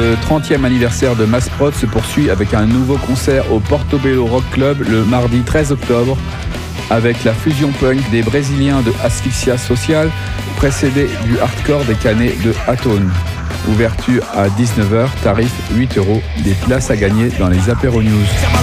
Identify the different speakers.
Speaker 1: Le 30e anniversaire de Massprod se poursuit avec un nouveau concert au Portobello Rock Club le mardi 13 octobre avec la fusion punk des Brésiliens de Asphyxia Social précédé du hardcore des Canets de Atone. Ouverture à 19h, tarif 8 €, des places à gagner dans les apéros news.